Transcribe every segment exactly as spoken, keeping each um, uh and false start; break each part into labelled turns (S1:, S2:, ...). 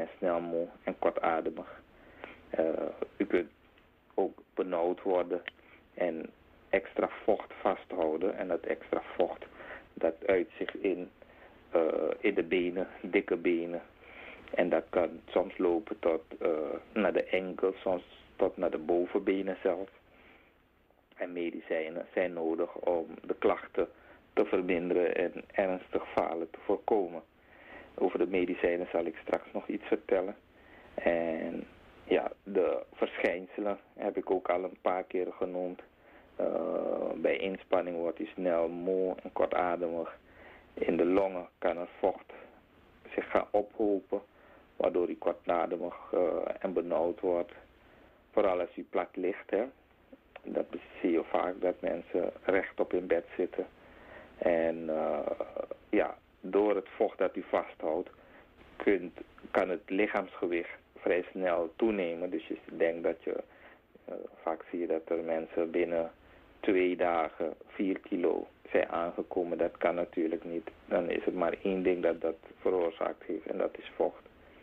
S1: bent snel moe en kortademig. Uh, u kunt ook benauwd worden en extra vocht vasthouden. En dat extra vocht, dat uit zich in, uh, in de benen, dikke benen. En dat kan soms lopen tot uh, naar de enkel, soms tot naar de bovenbenen zelf. En medicijnen zijn nodig om de klachten te verminderen en ernstig falen te voorkomen. Over de medicijnen zal ik straks nog iets vertellen. En ja, de verschijnselen heb ik ook al een paar keer genoemd. Uh, bij inspanning wordt u snel moe en kortademig. In de longen kan er vocht zich gaan ophopen, waardoor u kortademig uh, en benauwd wordt. Vooral als u plat ligt, hè. Dat zie je vaak, dat mensen rechtop in bed zitten. En uh, ja, door het vocht dat u vasthoudt, kunt, kan het lichaamsgewicht vrij snel toenemen. Dus je denkt dat je, uh, vaak zie je dat er mensen binnen twee dagen vier kilo zijn aangekomen. Dat kan natuurlijk niet. Dan is het maar één ding dat dat veroorzaakt heeft en dat is vocht.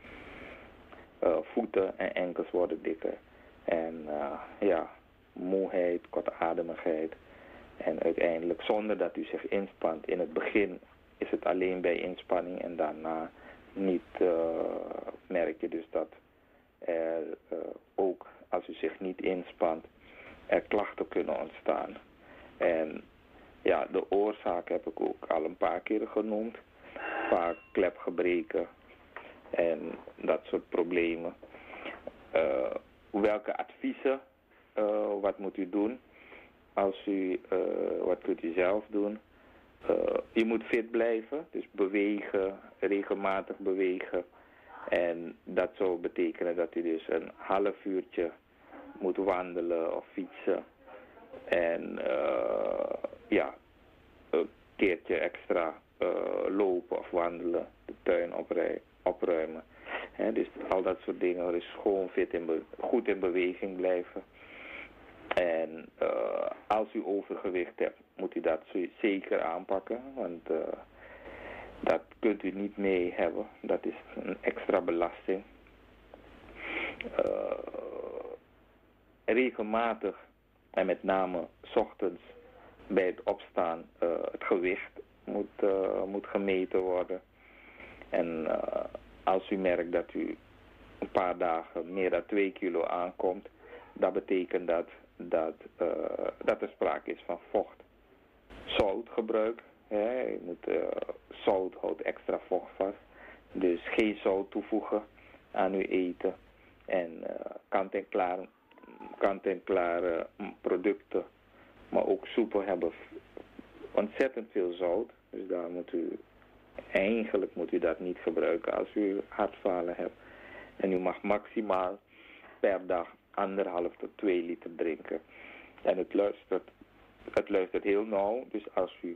S1: Uh, voeten en enkels worden dikker. En uh, ja, moeheid, kortademigheid. En uiteindelijk, zonder dat u zich inspant, in het begin is het alleen bij inspanning en daarna niet, uh, merk je dus dat er uh, ook, als u zich niet inspant, er klachten kunnen ontstaan. En ja, de oorzaak heb ik ook al een paar keer genoemd. Vaak klepgebreken en dat soort problemen. Uh, welke adviezen, uh, wat moet u doen? Als u, uh, wat kunt u zelf doen? Uh, u moet fit blijven, dus bewegen, regelmatig bewegen. En dat zou betekenen dat u dus een half uurtje moet wandelen of fietsen. En uh, ja, een keertje extra uh, lopen of wandelen, de tuin oprij, opruimen. He, dus al dat soort dingen, dus gewoon fit in be- goed in beweging blijven. En uh, als u overgewicht hebt, moet u dat zeker aanpakken, want uh, dat kunt u niet mee hebben. Dat is een extra belasting. Uh, regelmatig en met name 's ochtends bij het opstaan uh, het gewicht moet, uh, moet gemeten worden. En uh, als u merkt dat u een paar dagen meer dan twee kilo aankomt, dat betekent dat, dat, uh, dat er sprake is van vocht. Zoutgebruik, hè, je moet, uh, zout houdt extra vocht vast. Dus geen zout toevoegen aan uw eten. En uh, kant-en-klaar, kant-en-klare producten, maar ook soepen hebben ontzettend veel zout. Dus daar moet u, eigenlijk moet u dat niet gebruiken als u hartfalen hebt. En u mag maximaal per dag anderhalf tot twee liter drinken. En het luistert, het luistert heel nauw, dus als u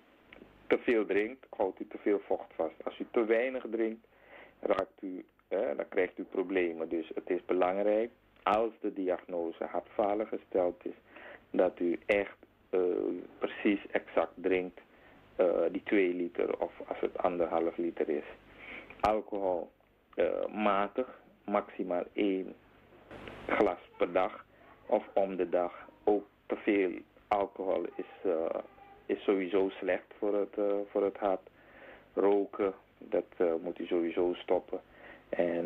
S1: te veel drinkt, houdt u te veel vocht vast. Als u te weinig drinkt, raakt u, eh, dan krijgt u problemen. Dus het is belangrijk, als de diagnose hartfalen gesteld is, dat u echt uh, precies exact drinkt uh, die twee liter of als het anderhalf liter is. Alcohol uh, matig, maximaal één glas per dag of om de dag. Ook te veel alcohol is, uh, is sowieso slecht voor het, uh, voor het hart. Roken, dat uh, moet u sowieso stoppen. En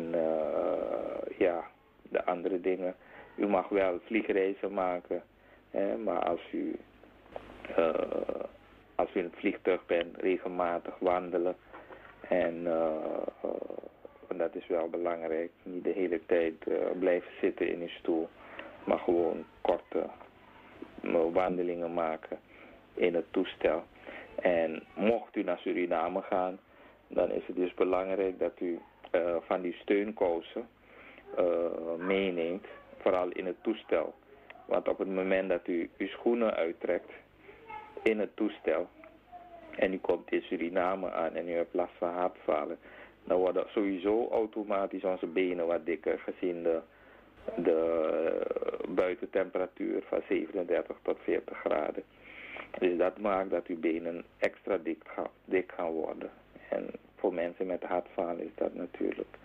S1: uh, ja, de andere dingen. U mag wel vliegreizen maken, hè, maar als u, uh, als u in het vliegtuig bent, regelmatig wandelen. En uh, uh, dat is wel belangrijk. Niet de hele tijd uh, blijven zitten in uw stoel, maar gewoon korte uh, wandelingen maken in het toestel. En mocht u naar Suriname gaan, dan is het dus belangrijk dat u uh, van die steunkousen uh, meeneemt, vooral in het toestel. Want op het moment dat u uw schoenen uittrekt in het toestel en u komt in Suriname aan en u hebt last van hartfalen, dan worden sowieso automatisch onze benen wat dikker gezien de, de buitentemperatuur van zevenendertig tot veertig graden. Dus dat maakt dat uw benen extra dik gaan, dik gaan worden. En voor mensen met hartfalen is dat natuurlijk